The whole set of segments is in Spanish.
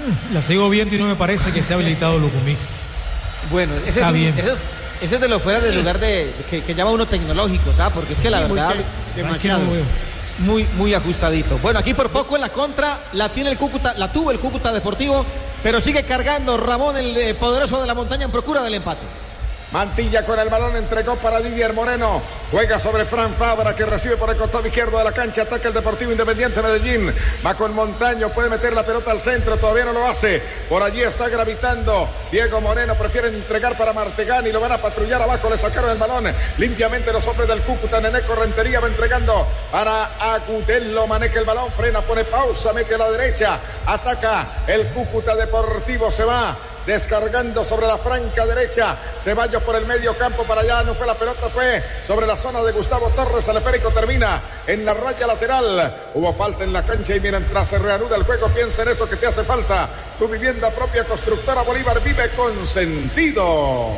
La sigo viendo y no me parece que esté habilitado Lucumí. Bueno, ese es de los fuera del lugar que llama uno tecnológico, ¿sabes? Porque es que la verdad, demasiado. Muy ajustadito. Bueno, aquí por poco en la contra la tuvo el Cúcuta Deportivo, pero sigue cargando Ramón, el poderoso de la montaña, en procura del empate. Mantilla con el balón, entregó para Didier Moreno, juega sobre Fran Fabra, que recibe por el costado izquierdo de la cancha, ataca el Deportivo Independiente Medellín, va con Montaño, puede meter la pelota al centro, todavía no lo hace, por allí está gravitando Diego Moreno, prefiere entregar para Martegani, lo van a patrullar abajo, le sacaron el balón limpiamente los hombres del Cúcuta. Neneco Rentería va entregando para Agudelo, maneja el balón, frena, pone pausa, mete a la derecha, ataca el Cúcuta Deportivo, se va descargando sobre la franca derecha, Ceballos por el medio campo para allá, no fue la pelota, fue sobre la zona de Gustavo Torres, el esférico termina en la raya lateral, hubo falta en la cancha y mientras se reanuda el juego, piensa en eso que te hace falta, tu vivienda propia Constructora Bolívar, vive con sentido.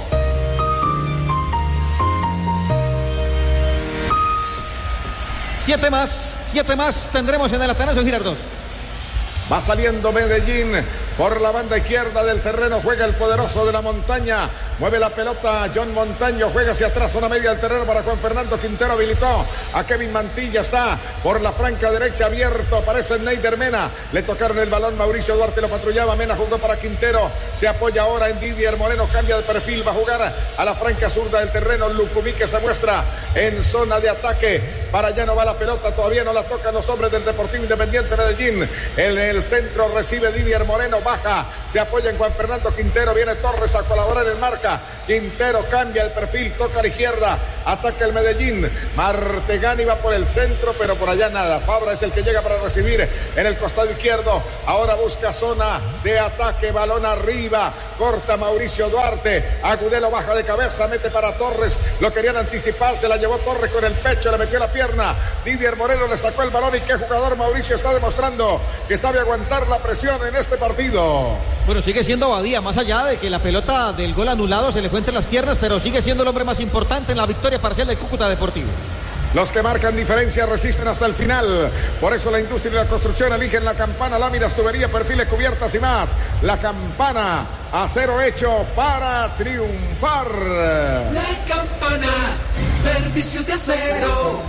Siete más tendremos en el Atanasio Girardot. Va saliendo Medellín por la banda izquierda del terreno, juega el poderoso de la montaña, mueve la pelota John Montaño, juega hacia atrás, zona media del terreno para Juan Fernando Quintero, habilitó a Kevin Mantilla, está por la franca derecha abierto, aparece Neider Mena, le tocaron el balón, Mauricio Duarte lo patrullaba, Mena jugó para Quintero, se apoya ahora en Didier Moreno, cambia de perfil, va a jugar a la franca zurda del terreno, Lucumí que se muestra en zona de ataque, para allá no va la pelota, todavía no la tocan los hombres del Deportivo Independiente Medellín, en el centro recibe Didier Moreno, baja, se apoya en Juan Fernando Quintero, viene Torres a colaborar en marca, Quintero cambia de perfil, toca a la izquierda, ataca el Medellín, Martegani va por el centro, pero por allá nada, Fabra es el que llega para recibir en el costado izquierdo, ahora busca zona de ataque, balón arriba, corta Mauricio Duarte, Agudelo baja de cabeza, mete para Torres, lo querían anticipar, se la llevó Torres con el pecho, le metió la pierna, Didier Moreno le sacó el balón y qué jugador Mauricio está demostrando que sabe aguantar la presión en este partido. Bueno, sigue siendo Badía, más allá de que la pelota del gol anulado se le fue entre las piernas, pero sigue siendo el hombre más importante en la victoria parcial del Cúcuta Deportivo. Los que marcan diferencia resisten hasta el final. Por eso la industria y la construcción eligen la Campana, láminas, tubería, perfiles, cubiertas y más. La Campana, acero hecho para triunfar. La Campana, servicio de acero.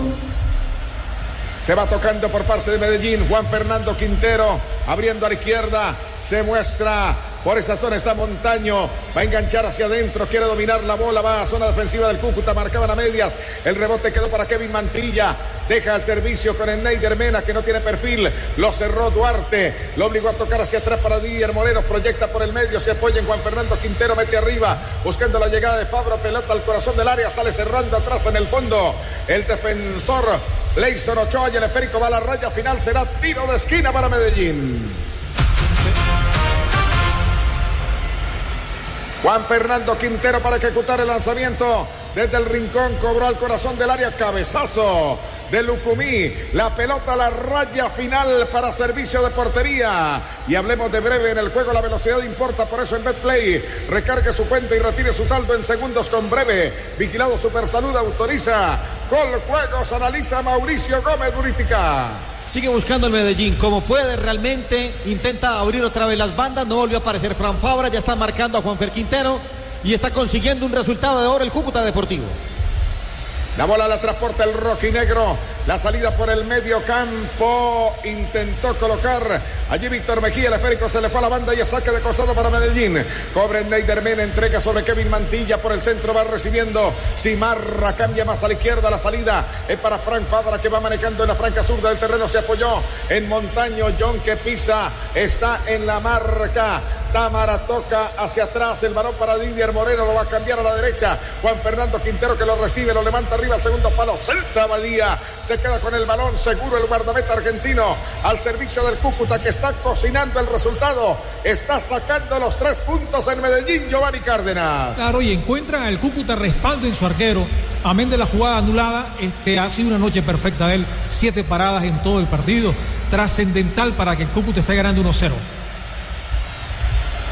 Se va tocando por parte de Medellín, Juan Fernando Quintero, abriendo a la izquierda, se muestra por esa zona, está Montaño, va a enganchar hacia adentro, quiere dominar la bola, va a zona defensiva del Cúcuta, marcaban a medias, el rebote quedó para Kevin Mantilla, deja el servicio con el Neider Mena, que no tiene perfil, lo cerró Duarte, lo obligó a tocar hacia atrás para Didier Moreno, proyecta por el medio, se apoya en Juan Fernando Quintero, mete arriba, buscando la llegada de Fabra, pelota al corazón del área, sale cerrando atrás en el fondo, el defensor Leison Ochoa y el esférico va a la raya final, será tiro de esquina para Medellín. Juan Fernando Quintero para ejecutar el lanzamiento desde el rincón, cobró al corazón del área, cabezazo de Lucumí, la pelota a la raya final para servicio de portería. Y hablemos de breve en el juego, la velocidad importa, por eso en Betplay recargue su cuenta y retire su saldo en segundos con breve. Vigilado Supersalud, autoriza Gol Juegos, analiza Mauricio Gómez Durítica. Sigue buscando el Medellín, como puede realmente, intenta abrir otra vez las bandas, no volvió a aparecer Fran Fabra, ya está marcando a Juanfer Quintero y está consiguiendo un resultado de oro el Cúcuta Deportivo. La bola la transporta el rojinegro, la salida por el medio campo, intentó colocar allí Víctor Mejía, el esférico se le fue a la banda y a saque de costado para Medellín. Cobre Neider Mena, entrega sobre Kevin Mantilla, por el centro va recibiendo Cimarra, cambia más a la izquierda, la salida es para Fran Fabra que va manejando en la franca zurda del terreno, se apoyó en Montaño, John que pisa, está en la marca. Támara toca hacia atrás, el balón para Didier Moreno, lo va a cambiar a la derecha, Juan Fernando Quintero que lo recibe, lo levanta arriba al segundo palo, Celta Badía, se queda con el balón, seguro el guardameta argentino, al servicio del Cúcuta que está cocinando el resultado, está sacando los 3 puntos en Medellín, Giovanni Cárdenas. Claro, y encuentra al Cúcuta respaldo en su arquero, amén de la jugada anulada, ha sido una noche perfecta de él, 7 paradas en todo el partido, trascendental para que el Cúcuta esté ganando 1-0.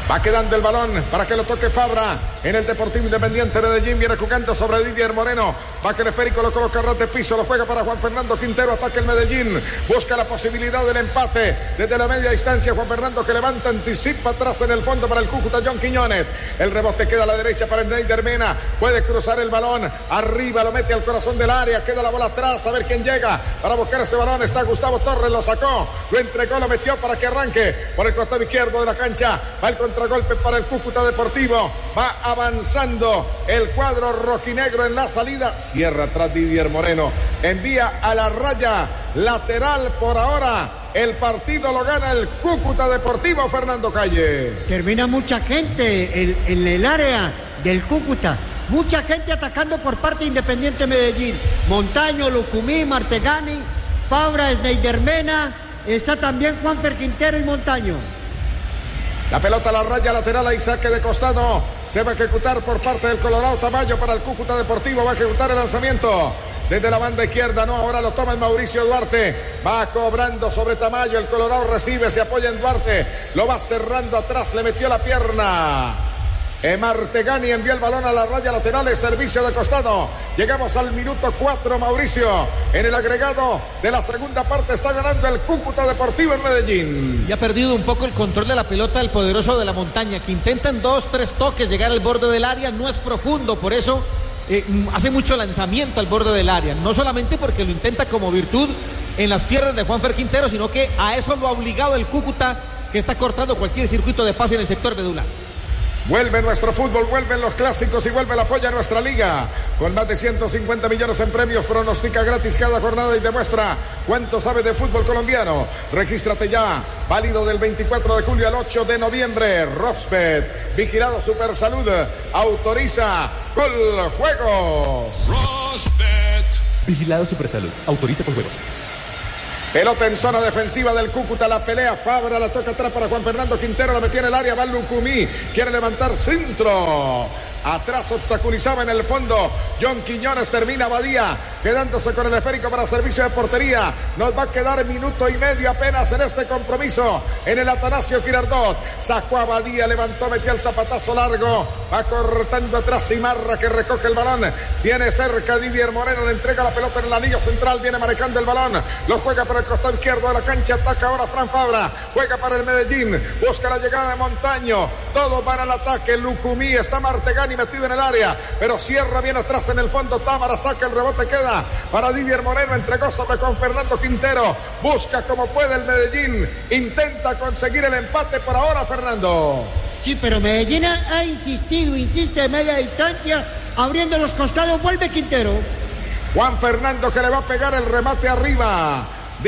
Va quedando el balón para que lo toque Fabra en el Deportivo Independiente Medellín. Viene jugando sobre Didier Moreno. Va que el esférico lo coloca ras de piso. Lo juega para Juan Fernando Quintero. Ataca el Medellín. Busca la posibilidad del empate desde la media distancia. Juan Fernando que levanta, anticipa atrás en el fondo para el Cúcuta. John Quiñones. El rebote queda a la derecha para el Neider Mena. Puede cruzar el balón. Arriba lo mete al corazón del área. Queda la bola atrás. A ver quién llega para buscar ese balón. Está Gustavo Torres. Lo sacó. Lo entregó. Lo metió para que arranque por el costado izquierdo de la cancha. Va el contragolpe para el Cúcuta Deportivo. Va avanzando el cuadro rojinegro en la salida. Cierra atrás Didier Moreno. Envía a la raya lateral por ahora. El partido lo gana el Cúcuta Deportivo, Fernando Calle. Termina mucha gente en el área del Cúcuta. Mucha gente atacando por parte de Independiente Medellín. Montaño, Lucumí, Martegani, Fabra, Neider Mena. Está también Juanfer Quintero y Montaño. La pelota a la raya lateral, ahí saque de costado. Se va a ejecutar por parte del Colorado Tamayo para el Cúcuta Deportivo. Va a ejecutar el lanzamiento desde la banda izquierda. No, ahora lo toma el Mauricio Duarte. Va cobrando sobre Tamayo. El Colorado recibe, se apoya en Duarte. Lo va cerrando atrás, le metió la pierna. Martegani envió el balón a la raya lateral, es servicio de costado. Llegamos al minuto 4, Mauricio. En el agregado de la segunda parte está ganando el Cúcuta Deportivo en Medellín. Y ha perdido un poco el control de la pelota el poderoso de la Montaña, que intentan 2-3 toques llegar al borde del área. No es profundo, por eso hace mucho lanzamiento al borde del área. No solamente porque lo intenta como virtud en las piernas de Juanfer Quintero, sino que a eso lo ha obligado el Cúcuta, que está cortando cualquier circuito de pase en el sector medular. Vuelve nuestro fútbol, vuelven los clásicos y vuelve el apoyo a nuestra liga. Con más de 150 millones en premios, pronostica gratis cada jornada y demuestra cuánto sabe de fútbol colombiano. Regístrate ya, válido del 24 de julio al 8 de noviembre. Rosbet, vigilado Supersalud, autoriza Coljuegos. Rosbet, vigilado Supersalud, autoriza Coljuegos. Pelota en zona defensiva del Cúcuta, la pelea Fabra, la toca atrás para Juan Fernando Quintero, la metió en el área, va Lucumí, quiere levantar centro. Atrás obstaculizaba en el fondo John Quiñones, termina Badía quedándose con el esférico para servicio de portería. Nos va a quedar minuto y medio apenas en este compromiso en el Atanasio Girardot. Sacó a Badía, levantó, metió el zapatazo largo, va cortando atrás Simarra que recoge el balón, viene cerca Didier Moreno, le entrega la pelota en el anillo central, viene marcando el balón, lo juega por el costado izquierdo de la cancha, ataca ahora Fran Fabra, juega para el Medellín, busca la llegada de Montaño, todo para el ataque. Lucumí, está Martegani metido en el área, pero cierra bien atrás en el fondo. Támara saca el rebote, queda para Didier Moreno, entregó sobre Juan Fernando Quintero, busca como puede el Medellín, intenta conseguir el empate por ahora, Fernando. Sí, pero Medellín ha insistido, insiste de media distancia, abriendo los costados, vuelve Quintero. Juan Fernando que le va a pegar el remate arriba,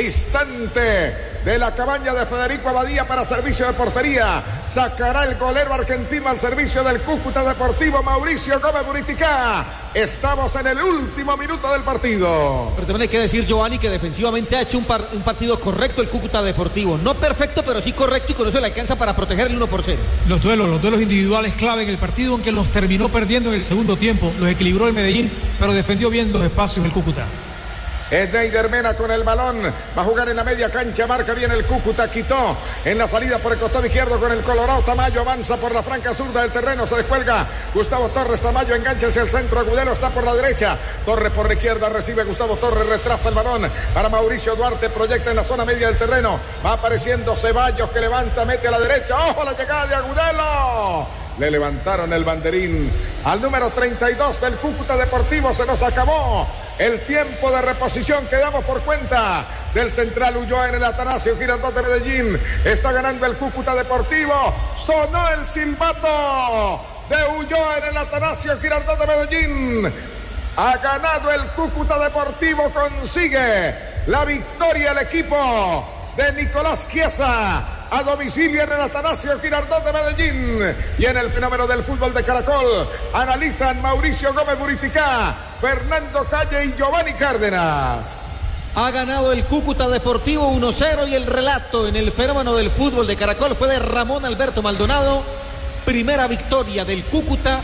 distante de la cabaña de Federico Abadía para servicio de portería. Sacará el golero argentino al servicio del Cúcuta Deportivo, Mauricio Gómez Buriticá. Estamos en el último minuto del partido. Pero también hay que decir, Giovanni, que defensivamente ha hecho un partido correcto el Cúcuta Deportivo. No perfecto, pero sí correcto, y con eso le alcanza para proteger el 1-0. Los duelos individuales clave en el partido, aunque los terminó perdiendo en el segundo tiempo. Los equilibró el Medellín, pero defendió bien los espacios el Cúcuta. Es Neider Mena con el balón, va a jugar en la media cancha, marca bien el Cúcuta, quitó en la salida por el costado izquierdo con el Colorado. Tamayo avanza por la franca zurda del terreno, se descuelga Gustavo Torres, Tamayo engancha hacia el centro, Agudelo está por la derecha, Torres por la izquierda, recibe Gustavo Torres, retrasa el balón para Mauricio Duarte, proyecta en la zona media del terreno, va apareciendo Ceballos que levanta, mete a la derecha, ojo la llegada de Agudelo. Le levantaron el banderín al número 32 del Cúcuta Deportivo. Se nos acabó el tiempo de reposición. Quedamos por cuenta del central Ulloa en el Atanasio Girardot de Medellín. Está ganando el Cúcuta Deportivo. Sonó el silbato de Ulloa en el Atanasio Girardot de Medellín. Ha ganado el Cúcuta Deportivo. Consigue la victoria el equipo de Nicolás Chiesa a domicilio en el Atanasio Girardot de Medellín. Y en el fenómeno del fútbol de Caracol analizan Mauricio Gómez Buriticá, Fernando Calle y Giovanni Cárdenas. Ha ganado el Cúcuta Deportivo 1-0 y el relato en el fenómeno del fútbol de Caracol fue de Ramón Alberto Maldonado. Primera victoria del Cúcuta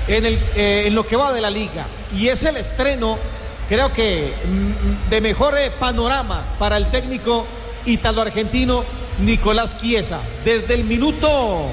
en lo que va de la liga. Y es el estreno, creo que de mejor panorama para el técnico italo-argentino Nicolás Chiesa. Desde el minuto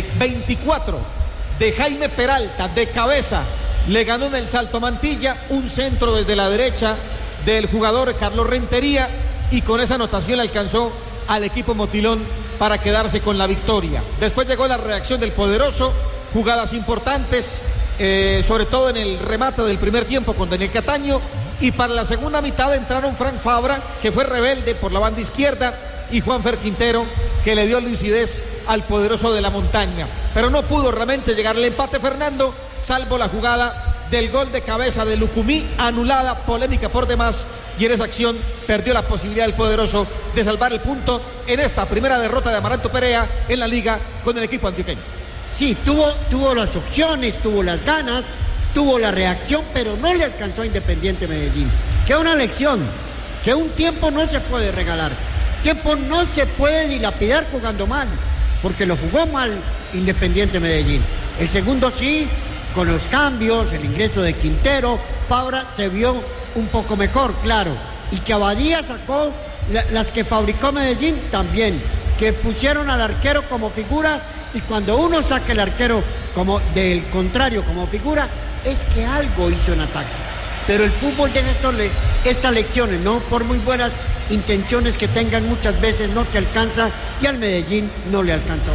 24 de Jaime Peralta, de cabeza, le ganó en el saltomantilla, un centro desde la derecha del jugador Carlos Rentería, y con esa anotación le alcanzó al equipo motilón para quedarse con la victoria. Después llegó la reacción del poderoso, jugadas importantes, sobre todo en el remate del primer tiempo con Daniel Cataño, y para la segunda mitad entraron Frank Fabra, que fue rebelde por la banda izquierda, y Juanfer Quintero, que le dio lucidez al poderoso de la montaña. Pero no pudo realmente llegar al empate, Fernando, salvo la jugada del gol de cabeza de Lucumí, anulada, polémica por demás, y en esa acción perdió la posibilidad del poderoso de salvar el punto en esta primera derrota de Amaranto Perea en la liga con el equipo antioqueño. Sí, tuvo las opciones, tuvo las ganas, tuvo la reacción, pero no le alcanzó a Independiente Medellín. Que una lección, que un tiempo no se puede regalar, tiempo no se puede dilapidar jugando mal, porque lo jugó mal Independiente Medellín. El segundo sí, con los cambios, el ingreso de Quintero, Fabra se vio un poco mejor, claro, y que Abadía sacó las que fabricó Medellín también, que pusieron al arquero como figura, y cuando uno saca el arquero como del contrario como figura, es que algo hizo en ataque. Pero el fútbol deja estas lecciones, ¿no? Por muy buenas intenciones que tengan, muchas veces no te alcanza, y al Medellín no le alcanzó.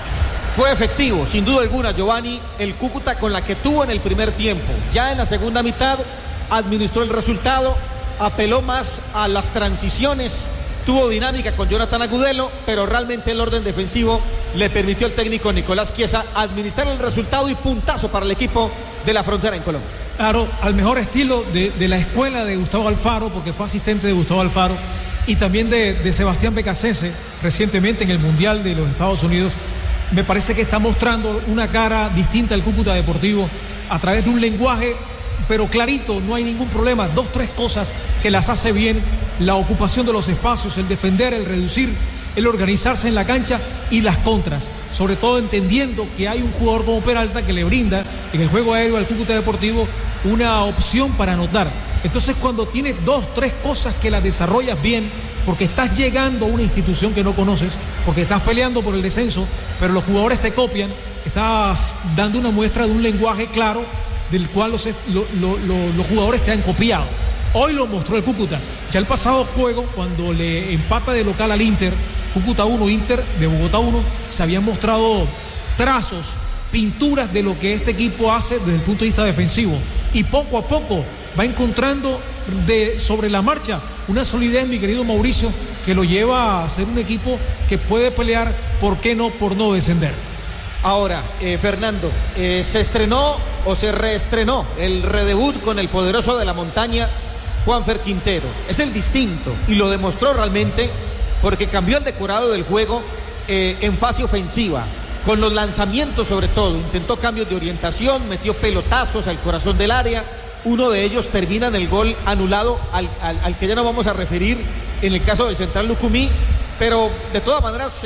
Fue efectivo, sin duda alguna, Giovanni, el Cúcuta con la que tuvo en el primer tiempo. Ya en la segunda mitad administró el resultado, apeló más a las transiciones, tuvo dinámica con Jonathan Agudelo, pero realmente el orden defensivo le permitió al técnico Nicolás Chiesa administrar el resultado, y puntazo para el equipo de la Frontera en Colombia. Claro, al mejor estilo de la escuela de Gustavo Alfaro, porque fue asistente de Gustavo Alfaro, y también de Sebastián Becasese, recientemente en el Mundial de los Estados Unidos. Me parece que está mostrando una cara distinta al Cúcuta Deportivo a través de un lenguaje, pero clarito, no hay ningún problema. 2, 3 cosas que las hace bien: la ocupación de los espacios, el defender, el reducir, el organizarse en la cancha, y las contras, sobre todo entendiendo que hay un jugador como Peralta que le brinda en el juego aéreo al Cúcuta Deportivo una opción para anotar. Entonces, cuando tienes 2, 3 cosas que las desarrollas bien, porque estás llegando a una institución que no conoces, porque estás peleando por el descenso, pero los jugadores te copian, estás dando una muestra de un lenguaje claro del cual los jugadores te han copiado. Hoy lo mostró el Cúcuta. Ya el pasado juego, cuando le empata de local al Inter, Cúcuta 1, Inter de Bogotá 1, se habían mostrado trazos, pinturas de lo que este equipo hace desde el punto de vista defensivo, y poco a poco va encontrando sobre la marcha una solidez, mi querido Mauricio, que lo lleva a ser un equipo que puede pelear, ¿por qué no?, por no descender. Ahora, Fernando, se estrenó o se reestrenó el redebut con el poderoso de la montaña, Juanfer Quintero. Es el distinto, y lo demostró realmente, porque cambió el decorado del juego en fase ofensiva, con los lanzamientos sobre todo. Intentó cambios de orientación, metió pelotazos al corazón del área. Uno de ellos termina en el gol anulado al que ya no vamos a referir en el caso del central Lucumí, pero de todas maneras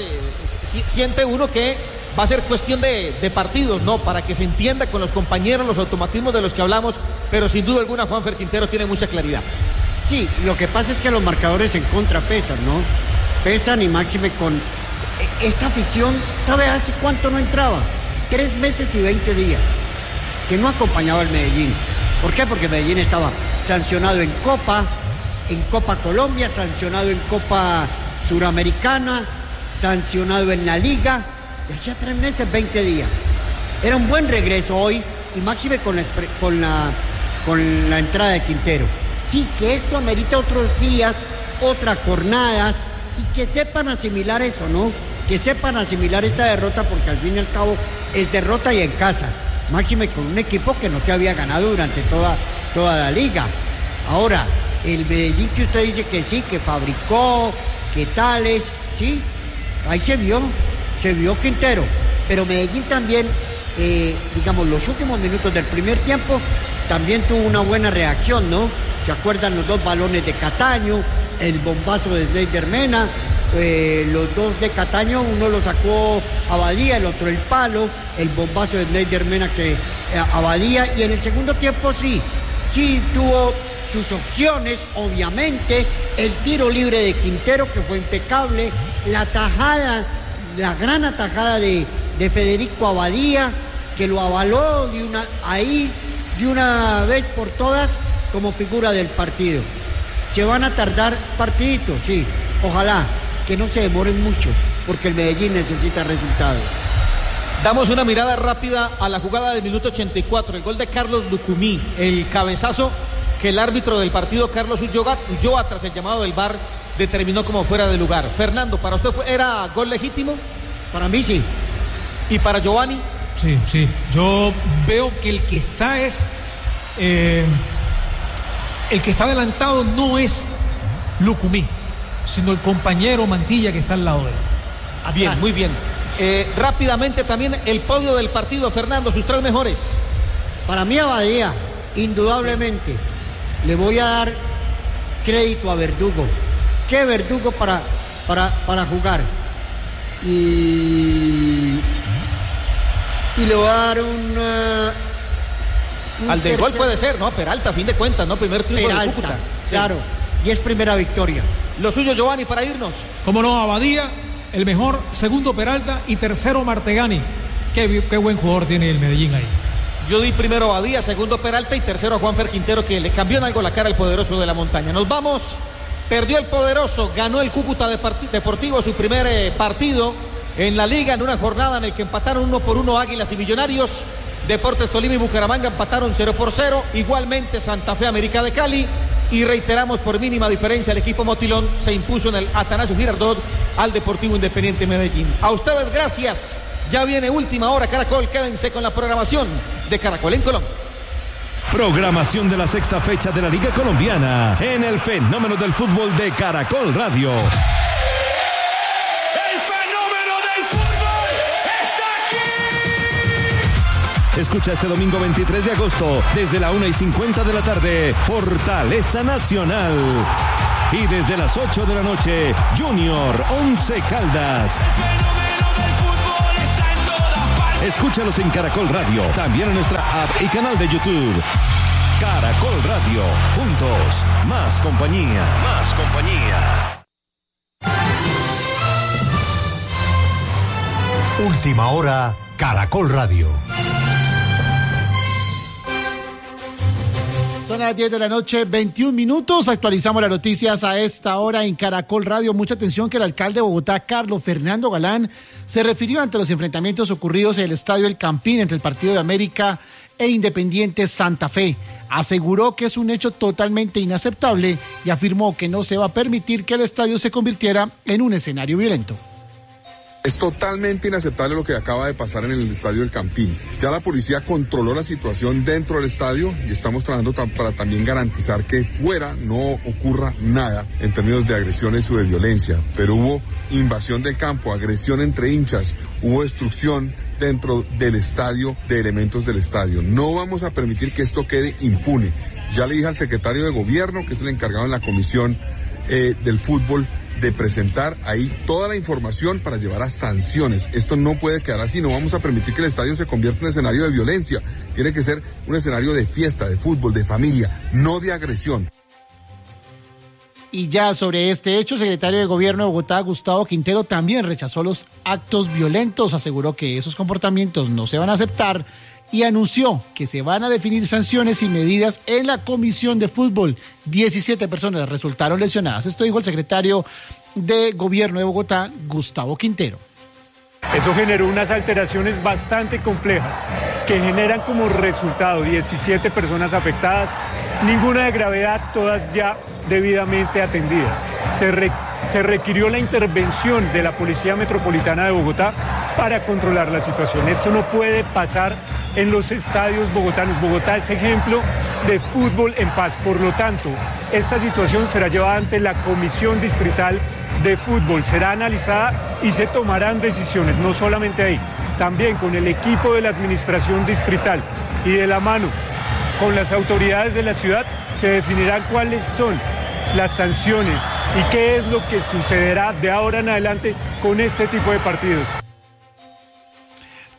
siente uno que va a ser cuestión de partidos, ¿no? Para que se entienda con los compañeros los automatismos de los que hablamos, pero sin duda alguna Juanfer Quintero tiene mucha claridad. Sí, lo que pasa es que los marcadores en contra pesan, ¿no? Pesan, y máxime con esta afición. ¿Sabe hace cuánto no entraba? 3 meses y 20 días que no acompañaba al Medellín. ¿Por qué? Porque Medellín estaba sancionado en Copa Colombia, sancionado en Copa Suramericana, sancionado en la Liga, y hacía 3 meses, 20 días. Era un buen regreso hoy, y máxime con la entrada de Quintero. Sí, que esto amerita otros días, otras jornadas, y que sepan asimilar eso, ¿no? Que sepan asimilar esta derrota, porque al fin y al cabo es derrota, y en casa. Máxime con un equipo que no te había ganado durante toda la liga. Ahora, el Medellín que usted dice que sí, que fabricó, que tales, sí, ahí se vio Quintero. Pero Medellín también, digamos, los últimos minutos del primer tiempo, también tuvo una buena reacción, ¿no? ¿Se acuerdan los 2 balones de Cataño, el bombazo de Sneider Mena? Los 2 de Cataño, uno lo sacó Abadía, el otro el palo, el bombazo de Sneider Mena que Abadía, y en el segundo tiempo sí tuvo sus opciones, obviamente, el tiro libre de Quintero, que fue impecable, la gran atajada de Federico Abadía, que lo avaló de una vez por todas como figura del partido. ¿Se van a tardar partiditos? Sí, ojalá que no se demoren mucho, porque el Medellín necesita resultados. Damos una mirada rápida a la jugada del minuto 84, el gol de Carlos Lucumí, el cabezazo que el árbitro del partido, Carlos Ulloa, tras el llamado del VAR, determinó como fuera de lugar. Fernando, ¿para usted era gol legítimo? Para mí sí. ¿Y para Giovanni? Sí. Yo veo que el que está el que está adelantado no es Lucumí, sino el compañero Mantilla que está al lado de él. Bien, muy bien. Rápidamente también el podio del partido, Fernando, sus 3 mejores. Para mí Abadía, indudablemente. Le voy a dar crédito a Verdugo. ¿Qué Verdugo para jugar? Y le voy a dar al del gol puede ser, ¿no? Peralta, a fin de cuentas, ¿no? Primer triunfo de Cúcuta. Claro, y es primera victoria. Lo suyo, Giovanni, para irnos. Cómo no, Abadía, el mejor, segundo Peralta y tercero Martegani. Qué buen jugador tiene el Medellín ahí. Yo di primero a Abadía, segundo Peralta y tercero a Juanfer Quintero, que le cambió en algo la cara al poderoso de la montaña. Nos vamos. Perdió el poderoso, ganó el Cúcuta Deportivo su primer partido en la liga, en una jornada en la que empataron 1-1 Águilas y Millonarios. Deportes Tolima y Bucaramanga empataron 0-0. Igualmente Santa Fe, América de Cali. Y reiteramos, por mínima diferencia, el equipo Motilón se impuso en el Atanasio Girardot al Deportivo Independiente Medellín. A ustedes gracias. Ya viene Última Hora Caracol. Quédense con la programación de Caracol en Colombia. Programación de la sexta fecha de la Liga Colombiana en el Fenómeno del Fútbol de Caracol Radio. Escucha este domingo 23 de agosto, desde la 1:50 de la tarde, Fortaleza Nacional. Y desde las 8 de la noche, Junior Once Caldas. Escúchalos en Caracol Radio, también en nuestra app y canal de YouTube. Caracol Radio, juntos, más compañía. Más compañía. Última Hora, Caracol Radio. Son las 10 de la noche, 21 minutos. Actualizamos las noticias a esta hora en Caracol Radio. Mucha atención que el alcalde de Bogotá, Carlos Fernando Galán, se refirió ante los enfrentamientos ocurridos en el Estadio El Campín entre el Partido de América e Independiente Santa Fe. Aseguró que es un hecho totalmente inaceptable y afirmó que no se va a permitir que el estadio se convirtiera en un escenario violento. Es totalmente inaceptable lo que acaba de pasar en el estadio del Campín. Ya la policía controló la situación dentro del estadio y estamos trabajando para también garantizar que fuera no ocurra nada en términos de agresiones o de violencia. Pero hubo invasión del campo, agresión entre hinchas, hubo destrucción dentro del estadio de elementos del estadio. No vamos a permitir que esto quede impune. Ya le dije al secretario de gobierno, que es el encargado en la comisión del fútbol, de presentar ahí toda la información para llevar a sanciones. Esto no puede quedar así, no vamos a permitir que el estadio se convierta en un escenario de violencia. Tiene que ser un escenario de fiesta, de fútbol, de familia, no de agresión. Y ya sobre este hecho, el secretario de Gobierno de Bogotá, Gustavo Quintero, también rechazó los actos violentos, aseguró que esos comportamientos no se van a aceptar y anunció que se van a definir sanciones y medidas en la Comisión de Fútbol. 17 personas resultaron lesionadas. Esto dijo el secretario de Gobierno de Bogotá, Gustavo Quintero. Eso generó unas alteraciones bastante complejas que generan como resultado 17 personas afectadas, ninguna de gravedad, todas ya debidamente atendidas. Se requirió la intervención de la Policía Metropolitana de Bogotá para controlar la situación. Esto no puede pasar en los estadios bogotanos. Bogotá es ejemplo de fútbol en paz. Por lo tanto, esta situación será llevada ante la Comisión Distrital de Fútbol. Será analizada y se tomarán decisiones, no solamente ahí, también con el equipo de la Administración Distrital y de la mano con las autoridades de la ciudad se definirán cuáles son las sanciones y qué es lo que sucederá de ahora en adelante con este tipo de partidos.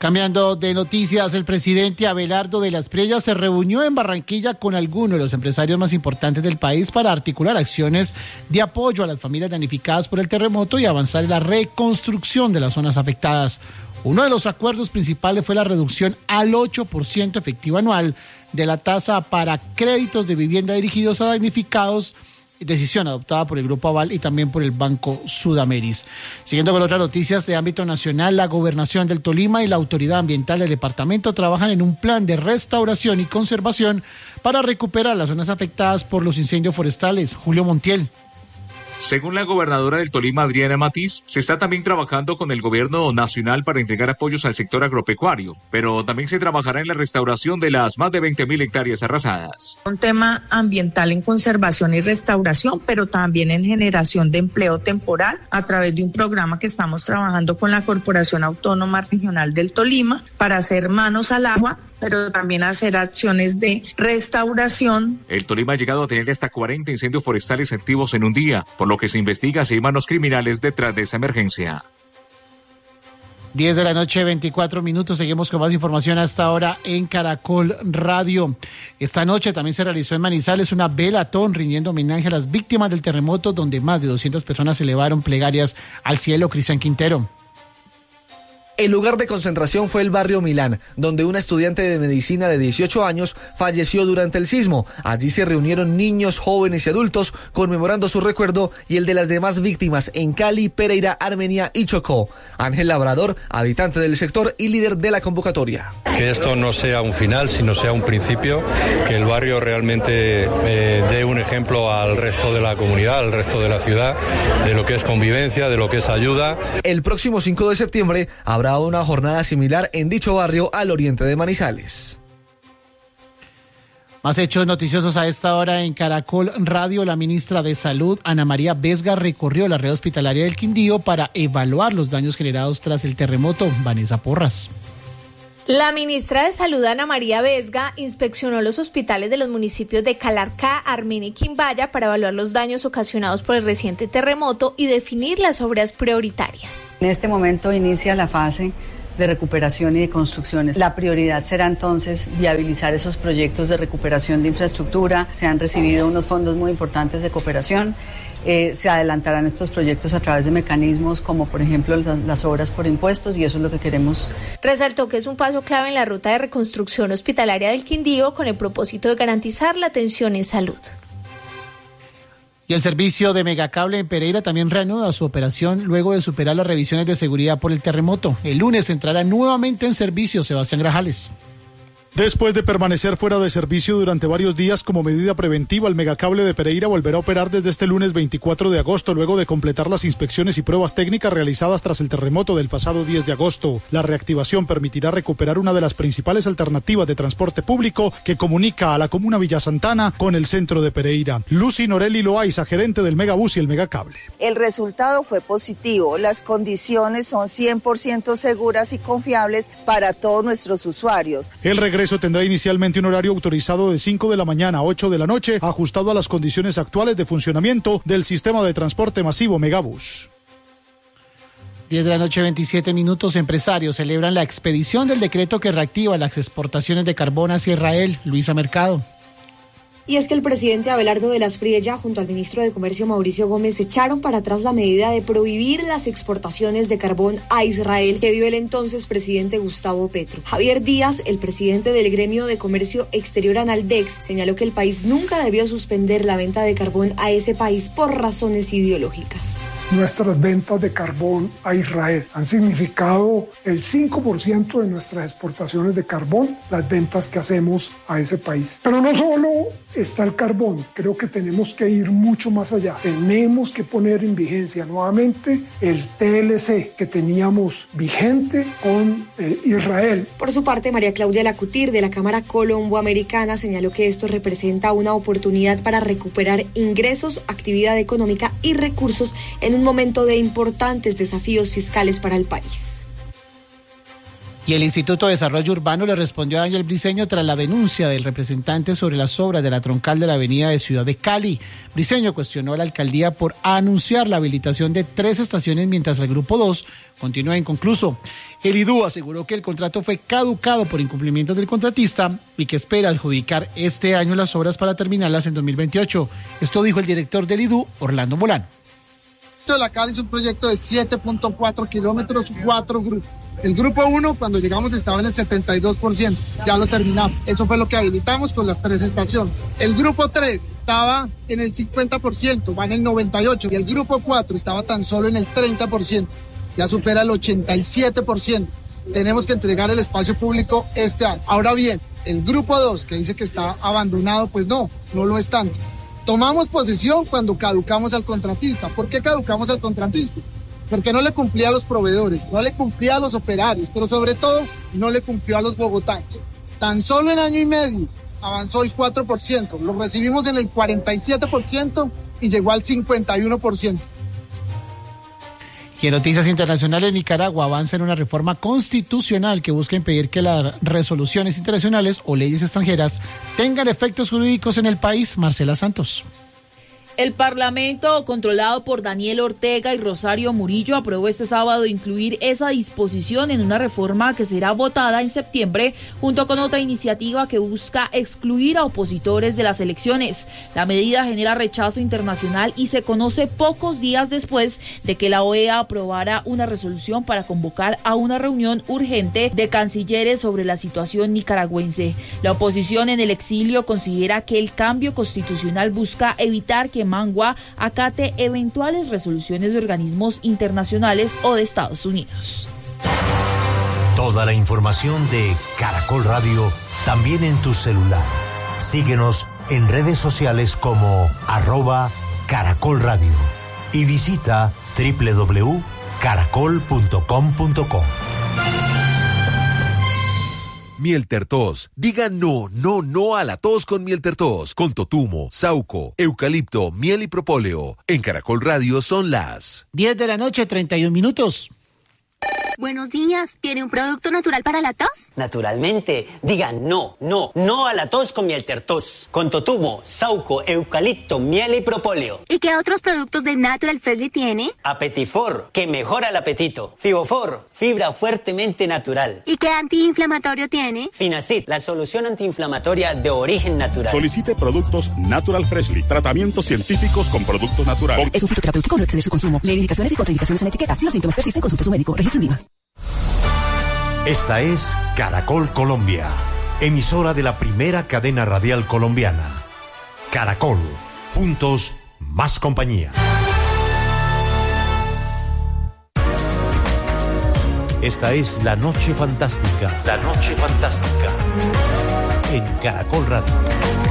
Cambiando de noticias, el presidente Abelardo de las Preyas se reunió en Barranquilla con algunos de los empresarios más importantes del país para articular acciones de apoyo a las familias damnificadas por el terremoto y avanzar en la reconstrucción de las zonas afectadas. Uno de los acuerdos principales fue la reducción al 8% efectivo anual de la tasa para créditos de vivienda dirigidos a damnificados, decisión adoptada por el Grupo Aval y también por el Banco Sudameris. Siguiendo con otras noticias de ámbito nacional, la Gobernación del Tolima y la Autoridad Ambiental del departamento trabajan en un plan de restauración y conservación para recuperar las zonas afectadas por los incendios forestales. Julio Montiel. Según la gobernadora del Tolima, Adriana Matiz, se está también trabajando con el gobierno nacional para entregar apoyos al sector agropecuario, pero también se trabajará en la restauración de las más de 20.000 hectáreas arrasadas. Un tema ambiental en conservación y restauración, pero también en generación de empleo temporal a través de un programa que estamos trabajando con la Corporación Autónoma Regional del Tolima para hacer manos al agua, pero también hacer acciones de restauración. El Tolima ha llegado a tener hasta 40 incendios forestales activos en un día, por lo que se investiga si hay manos criminales detrás de esa emergencia. 10 de la noche, 24 minutos. Seguimos con más información hasta ahora en Caracol Radio. Esta noche también se realizó en Manizales una velatón rindiendo homenaje a las víctimas del terremoto, donde más de 200 personas elevaron plegarias al cielo. Cristian Quintero. El lugar de concentración fue el barrio Milán, donde una estudiante de medicina de 18 años falleció durante el sismo. Allí se reunieron niños, jóvenes y adultos conmemorando su recuerdo y el de las demás víctimas en Cali, Pereira, Armenia y Chocó. Ángel Labrador, habitante del sector y líder de la convocatoria. Que esto no sea un final, sino sea un principio, que el barrio realmente dé un ejemplo al resto de la comunidad, al resto de la ciudad, de lo que es convivencia, de lo que es ayuda. El próximo 5 de septiembre habrá una jornada similar en dicho barrio al oriente de Manizales. Más hechos noticiosos a esta hora en Caracol Radio. La ministra de Salud, Ana María Vesga, recorrió la red hospitalaria del Quindío para evaluar los daños generados tras el terremoto. Vanessa Porras. La ministra de Salud, Ana María Vesga, inspeccionó los hospitales de los municipios de Calarcá, Armenia y Quimbaya para evaluar los daños ocasionados por el reciente terremoto y definir las obras prioritarias. En este momento inicia la fase de recuperación y de construcciones. La prioridad será entonces viabilizar esos proyectos de recuperación de infraestructura. Se han recibido unos fondos muy importantes de cooperación. Se adelantarán estos proyectos a través de mecanismos como por ejemplo las obras por impuestos y eso es lo que queremos. Resaltó que es un paso clave en la ruta de reconstrucción hospitalaria del Quindío con el propósito de garantizar la atención en salud. Y el servicio de Megacable en Pereira también reanuda su operación luego de superar las revisiones de seguridad por el terremoto. El lunes entrará nuevamente en servicio. Sebastián Grajales. Después de permanecer fuera de servicio durante varios días como medida preventiva, el Megacable de Pereira volverá a operar desde este lunes 24 de agosto, luego de completar las inspecciones y pruebas técnicas realizadas tras el terremoto del pasado 10 de agosto. La reactivación permitirá recuperar una de las principales alternativas de transporte público que comunica a la comuna Villa Santana con el centro de Pereira. Lucy Norelli Loaiza, gerente del Megabús y el Megacable. El resultado fue positivo. Las condiciones son 100% seguras y confiables para todos nuestros usuarios. El regreso tendrá inicialmente un horario autorizado de 5 de la mañana a 8 de la noche, ajustado a las condiciones actuales de funcionamiento del sistema de transporte masivo Megabús. 10 de la noche, 27 minutos. Empresarios celebran la expedición del decreto que reactiva las exportaciones de carbón hacia Israel. Luisa Mercado. Y es que el presidente Abelardo de las Preyas junto al ministro de Comercio Mauricio Gómez echaron para atrás la medida de prohibir las exportaciones de carbón a Israel que dio el entonces presidente Gustavo Petro. Javier Díaz, el presidente del gremio de comercio exterior Analdex, señaló que el país nunca debió suspender la venta de carbón a ese país por razones ideológicas. Nuestras ventas de carbón a Israel han significado el 5% de nuestras exportaciones de carbón, las ventas que hacemos a ese país. Pero no solo está el carbón, creo que tenemos que ir mucho más allá. Tenemos que poner en vigencia nuevamente el TLC que teníamos vigente con Israel. Por su parte, María Claudia Lacutir de la Cámara Colombo-Americana señaló que esto representa una oportunidad para recuperar ingresos, actividad económica y recursos en un momento de importantes desafíos fiscales para el país. Y el Instituto de Desarrollo Urbano le respondió a Daniel Briceño tras la denuncia del representante sobre las obras de la troncal de la avenida de Ciudad de Cali. Briceño cuestionó a la alcaldía por anunciar la habilitación de 3 estaciones mientras el grupo 2 continúa inconcluso. El IDU aseguró que el contrato fue caducado por incumplimientos del contratista y que espera adjudicar este año las obras para terminarlas en 2028. Esto dijo el director del IDU, Orlando Molano. La Cali es un proyecto de 7.4 kilómetros, 4 grupos. El grupo 1, cuando llegamos, estaba en el 72%, ya lo terminamos. Eso fue lo que habilitamos con las 3 estaciones. El grupo 3 estaba en el 50%, va en el 98%. Y el grupo 4 estaba tan solo en el 30%, ya supera el 87%. Tenemos que entregar el espacio público este año. Ahora bien, el grupo 2, que dice que está abandonado, pues no lo es tanto. Tomamos posesión cuando caducamos al contratista. ¿Por qué caducamos al contratista? Porque no le cumplía a los proveedores, no le cumplía a los operarios, pero sobre todo no le cumplió a los bogotanos. Tan solo en año y medio avanzó el 4%, lo recibimos en el 47% y llegó al 51%. Y en noticias internacionales, Nicaragua avanza en una reforma constitucional que busca impedir que las resoluciones internacionales o leyes extranjeras tengan efectos jurídicos en el país. Marcela Santos. El Parlamento, controlado por Daniel Ortega y Rosario Murillo, aprobó este sábado incluir esa disposición en una reforma que será votada en septiembre, junto con otra iniciativa que busca excluir a opositores de las elecciones. La medida genera rechazo internacional y se conoce pocos días después de que la OEA aprobara una resolución para convocar a una reunión urgente de cancilleres sobre la situación nicaragüense. La oposición en el exilio considera que el cambio constitucional busca evitar que Mangua acate eventuales resoluciones de organismos internacionales o de Estados Unidos. Toda la información de Caracol Radio también en tu celular. Síguenos en redes sociales como @Caracol Radio y visita www.caracol.com.co. Miel Tertos. Diga no a la tos con Miel Tertos. Con totumo, sauco, eucalipto, miel y propóleo. En Caracol Radio son las 10 de la noche, 31 minutos. Buenos días, ¿tiene un producto natural para la tos? Naturalmente, diga no a la tos con Miel Tertos. Con totumo, sauco, eucalipto, miel y propóleo. ¿Y qué otros productos de Natural Freshly tiene? Apetifor, que mejora el apetito. Fibofor, fibra fuertemente natural. ¿Y qué antiinflamatorio tiene? Finacid, la solución antiinflamatoria de origen natural. Solicite productos Natural Freshly, tratamientos científicos con productos naturales. Es un fitoterapéutico, no excede su consumo. Lee indicaciones y contraindicaciones en la etiqueta. Si los síntomas persisten, consulte a su médico. Registro INVIMA. Esta es Caracol Colombia, emisora de la primera cadena radial colombiana. Caracol, juntos, más compañía. Esta es La Noche Fantástica. La Noche Fantástica. En Caracol Radio.